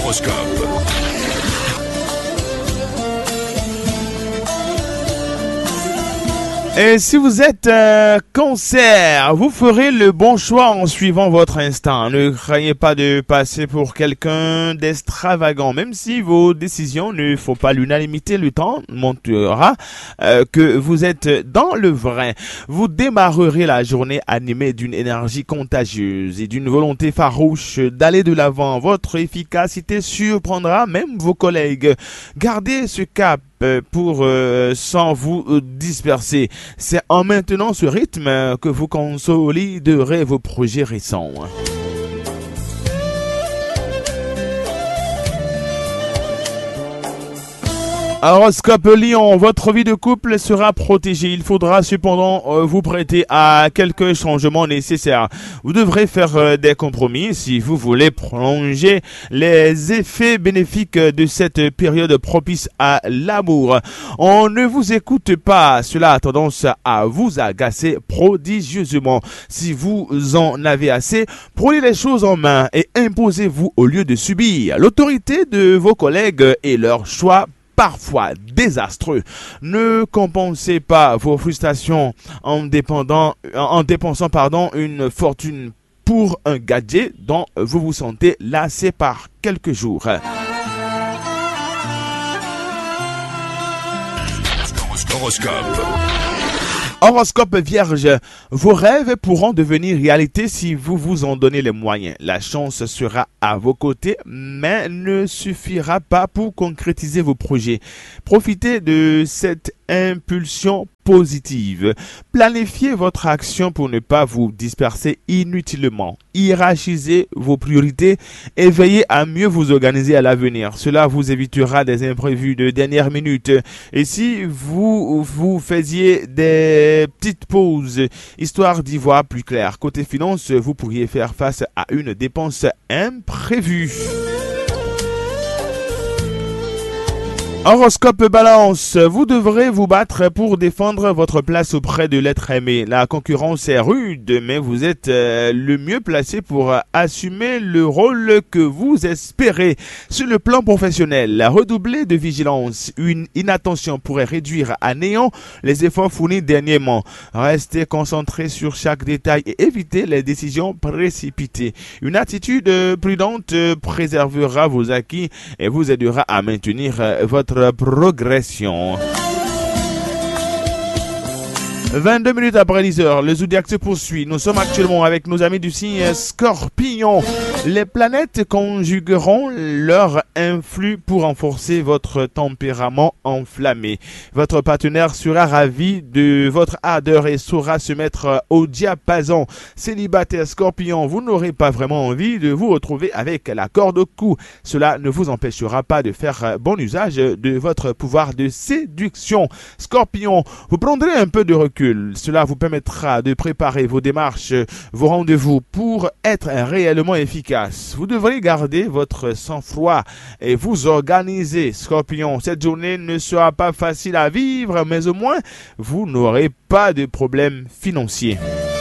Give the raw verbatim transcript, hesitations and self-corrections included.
L'horoscope. Et si vous êtes euh, cancer, vous ferez le bon choix en suivant votre instinct. Ne craignez pas de passer pour quelqu'un d'extravagant. Même si vos décisions ne font pas l'unanimité, le temps montrera euh, que vous êtes dans le vrai. Vous démarrerez la journée animée d'une énergie contagieuse et d'une volonté farouche d'aller de l'avant. Votre efficacité surprendra même vos collègues. Gardez ce cap pour euh, sans vous euh, disperser. C'est en maintenant ce rythme que vous consoliderez vos projets récents. Horoscope Lion, votre vie de couple sera protégée. Il faudra cependant euh, vous prêter à quelques changements nécessaires. Vous devrez faire euh, des compromis si vous voulez prolonger les effets bénéfiques de cette période propice à l'amour. On ne vous écoute pas, cela a tendance à vous agacer prodigieusement. Si vous en avez assez, prenez les choses en main et imposez-vous au lieu de subir l'autorité de vos collègues et leurs choix parfois désastreux. Ne compensez pas vos frustrations en, dépendant, en dépensant pardon, une fortune pour un gadget dont vous vous sentez lassé par quelques jours. Horoscope. Horoscope Vierge, vos rêves pourront devenir réalité si vous vous en donnez les moyens. La chance sera à vos côtés, mais ne suffira pas pour concrétiser vos projets. Profitez de cette impulsion positive. Planifiez votre action pour ne pas vous disperser inutilement. Hiérarchisez vos priorités et veillez à mieux vous organiser à l'avenir. Cela vous évitera des imprévus de dernière minute. Et si vous vous faisiez des petites pauses, histoire d'y voir plus clair, côté finance, vous pourriez faire face à une dépense imprévue. Horoscope Balance, vous devrez vous battre pour défendre votre place auprès de l'être aimé. La concurrence est rude, mais vous êtes euh, le mieux placé pour euh, assumer le rôle que vous espérez. Sur le plan professionnel, redoubler de vigilance. Une inattention pourrait réduire à néant les efforts fournis dernièrement. Restez concentré sur chaque détail et évitez les décisions précipitées. Une attitude prudente préservera vos acquis et vous aidera à maintenir euh, votre progression. vingt-deux minutes après dix heures, le Zodiac se poursuit. Nous sommes actuellement avec nos amis du signe Scorpion. Les planètes conjugueront leur influx pour renforcer votre tempérament enflammé. Votre partenaire sera ravi de votre ardeur et saura se mettre au diapason. Célibataire Scorpion, vous n'aurez pas vraiment envie de vous retrouver avec la corde au cou. Cela ne vous empêchera pas de faire bon usage de votre pouvoir de séduction. Scorpion, vous prendrez un peu de recul. Cela vous permettra de préparer vos démarches, vos rendez-vous pour être réellement efficace. Vous devrez garder votre sang-froid et vous organiser, Scorpion. Cette journée ne sera pas facile à vivre, mais au moins, vous n'aurez pas de problème financier.